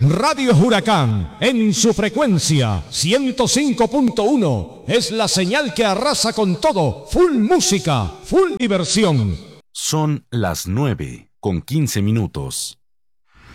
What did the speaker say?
Radio Huracán, en su frecuencia 105.1, es la señal que arrasa con todo. Full música, full diversión. Son las 9:15.